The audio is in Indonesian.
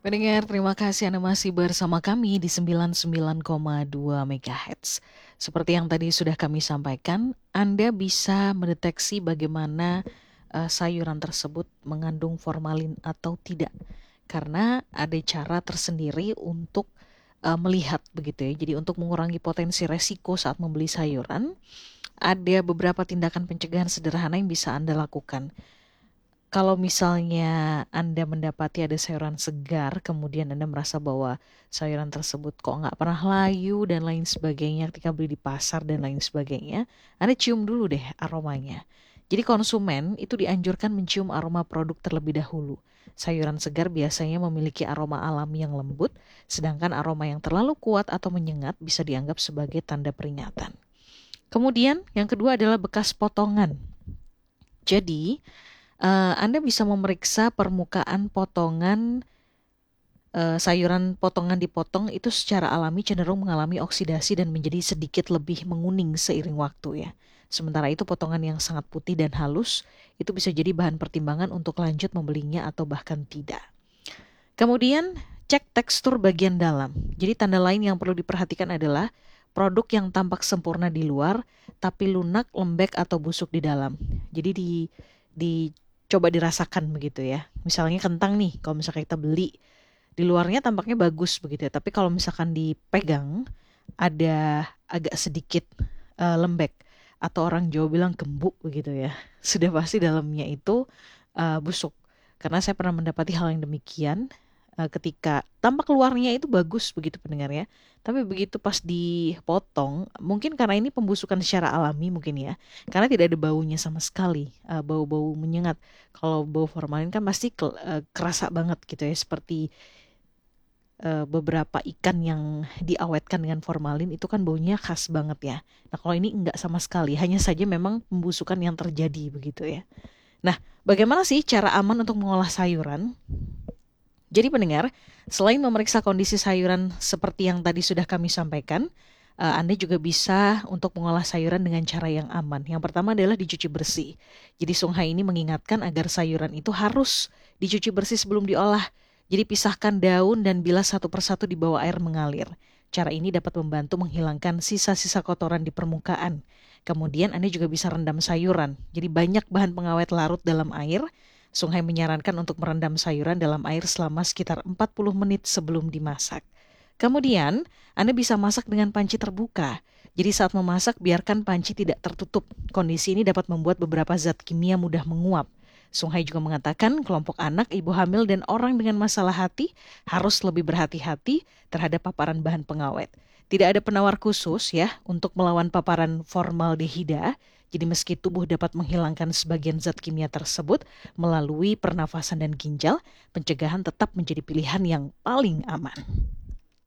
Pendengar, terima kasih Anda masih bersama kami di 99,2 MHz. Seperti yang tadi sudah kami sampaikan, Anda bisa mendeteksi bagaimana sayuran tersebut mengandung formalin atau tidak. Karena ada cara tersendiri untuk melihat begitu ya. Jadi untuk mengurangi potensi resiko saat membeli sayuran, ada beberapa tindakan pencegahan sederhana yang bisa Anda lakukan. Kalau misalnya Anda mendapati ada sayuran segar, kemudian Anda merasa bahwa sayuran tersebut kok nggak pernah layu dan lain sebagainya ketika beli di pasar dan lain sebagainya, Anda cium dulu deh aromanya. Jadi konsumen itu dianjurkan mencium aroma produk terlebih dahulu. Sayuran segar biasanya memiliki aroma alami yang lembut, sedangkan aroma yang terlalu kuat atau menyengat bisa dianggap sebagai tanda peringatan. Kemudian yang kedua adalah bekas potongan. Jadi, Anda bisa memeriksa permukaan potongan sayuran potongan dipotong itu secara alami cenderung mengalami oksidasi dan menjadi sedikit lebih menguning seiring waktu ya. Sementara itu potongan yang sangat putih dan halus itu bisa jadi bahan pertimbangan untuk lanjut membelinya atau bahkan tidak. Kemudian cek tekstur bagian dalam. Jadi tanda lain yang perlu diperhatikan adalah produk yang tampak sempurna di luar tapi lunak, lembek atau busuk di dalam. Jadi di coba dirasakan begitu ya. Misalnya kentang nih, kalau misalnya kita beli di luarnya tampaknya bagus begitu ya, tapi kalau misalkan dipegang ada agak sedikit lembek atau orang Jawa bilang gembuk begitu ya. Sudah pasti dalamnya itu busuk. Karena saya pernah mendapati hal yang demikian ketika tampak luarnya itu bagus begitu pendengar ya. Tapi begitu pas dipotong, mungkin karena ini pembusukan secara alami mungkin ya. Karena tidak ada baunya sama sekali, bau-bau menyengat. Kalau bau formalin kan pasti kerasa banget gitu ya, seperti beberapa ikan yang diawetkan dengan formalin itu kan baunya khas banget ya. Nah, kalau ini enggak sama sekali, hanya saja memang pembusukan yang terjadi begitu ya. Nah, bagaimana sih cara aman untuk mengolah sayuran? Jadi pendengar, selain memeriksa kondisi sayuran seperti yang tadi sudah kami sampaikan, Anda juga bisa untuk mengolah sayuran dengan cara yang aman. Yang pertama adalah dicuci bersih. Jadi Sung Hai ini mengingatkan agar sayuran itu harus dicuci bersih sebelum diolah. Jadi pisahkan daun dan bilas satu persatu di bawah air mengalir. Cara ini dapat membantu menghilangkan sisa-sisa kotoran di permukaan. Kemudian Anda juga bisa rendam sayuran. Jadi banyak bahan pengawet larut dalam air. Sungai menyarankan untuk merendam sayuran dalam air selama sekitar 40 menit sebelum dimasak. Kemudian, Anda bisa masak dengan panci terbuka. Jadi saat memasak, biarkan panci tidak tertutup. Kondisi ini dapat membuat beberapa zat kimia mudah menguap. Sungai juga mengatakan kelompok anak, ibu hamil, dan orang dengan masalah hati harus lebih berhati-hati terhadap paparan bahan pengawet. Tidak ada penawar khusus ya untuk melawan paparan formaldehida. Jadi meski tubuh dapat menghilangkan sebagian zat kimia tersebut melalui pernafasan dan ginjal, pencegahan tetap menjadi pilihan yang paling aman.